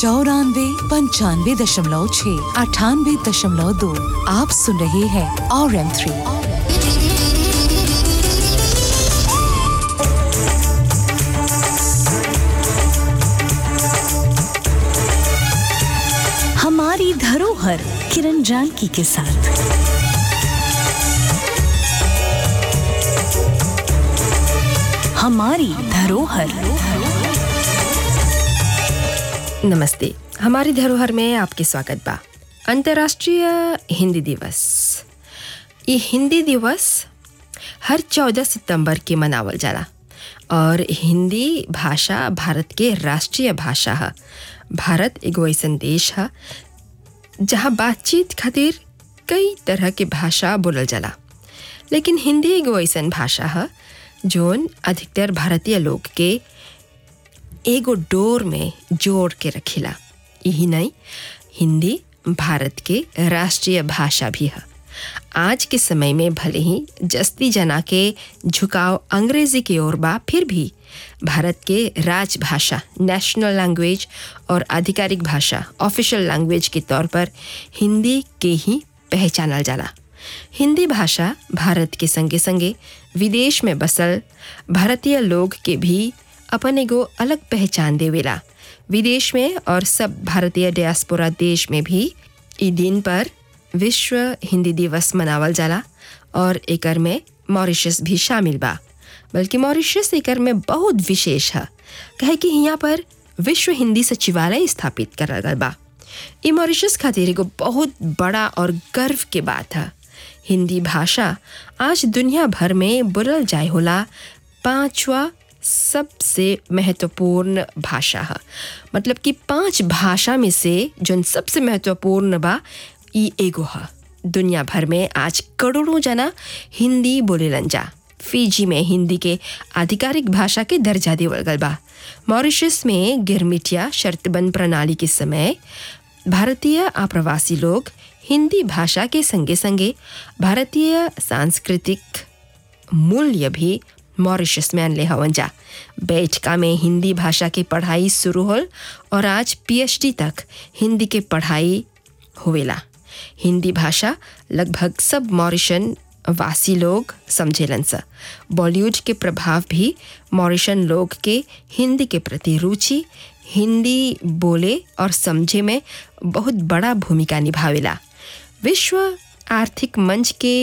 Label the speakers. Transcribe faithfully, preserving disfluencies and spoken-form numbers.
Speaker 1: चौरानवे पंचानवे दशमलव छः अठानवे दशमलव दो। आप सुन रहे हैं आर एम थ्री।
Speaker 2: हमारी धरोहर किरण जानकी के साथ। हमारी धरोहर।
Speaker 3: नमस्ते, हमारी धरोहर में आपके स्वागत बा। अंतर्राष्ट्रीय हिंदी दिवस। ये हिंदी दिवस हर चौदह सितंबर के मनावल जाला और हिंदी भाषा भारत के राष्ट्रीय भाषा है। भारत एगो ऐसन देश है जहाँ बातचीत खातिर कई तरह के भाषा बोलल जाला, लेकिन हिंदी एगो ऐसन भाषा है जोन अधिकतर भारतीय लोग के एगो डोर में जोड़ के रखिला। यही नहीं, हिंदी भारत के राष्ट्रीय भाषा भी है। आज के समय में भले ही जस्ती जना के झुकाव अंग्रेजी की ओर बा, फिर भी भारत के राजभाषा नेशनल लैंग्वेज और आधिकारिक भाषा ऑफिशियल लैंग्वेज के तौर पर हिंदी के ही पहचानल जाला। हिंदी भाषा भारत के संगे संगे विदेश में बसल भारतीय लोग के भी अपन एगो अलग पहचान देवेला। विदेश में और सब भारतीय डियास्पोरा देश में भी ई दिन पर विश्व हिंदी दिवस मनावल जाला और एकर में मॉरिशस भी शामिल बा। बल्कि मॉरिशस एकर में बहुत विशेष है, कहे कि यहाँ पर विश्व हिंदी सचिवालय स्थापित करल गल बा। ई मॉरिशस खातिर एगो बहुत बड़ा और गर्व के बात है। हिंदी भाषा आज दुनिया भर में बोलल जाए होला पांचवा सबसे महत्वपूर्ण भाषा है। मतलब कि पांच भाषा में से जो सबसे महत्वपूर्ण बा ई एगो है। दुनिया भर में आज करोड़ों जना हिंदी बोलेलन जा। फिजी में हिंदी के आधिकारिक भाषा के दर्जा देवल गल बा। मॉरिशस में गिरमिटिया शर्तबंद प्रणाली के समय भारतीय आप्रवासी लोग हिंदी भाषा के संगे संगे भारतीय सांस्कृतिक मूल्य भी मॉरिशस में अनले हवन जा। बैठका में हिंदी भाषा की पढ़ाई शुरू होल और आज पीएचडी तक हिंदी के पढ़ाई होवेला। हिंदी भाषा लगभग सब मॉरिशन वासी लोग समझेलन सा। बॉलीवुड के प्रभाव भी मॉरिशन लोग के हिंदी के प्रति रुचि, हिंदी बोले और समझे में बहुत बड़ा भूमिका निभावेला। विश्व आर्थिक मंच के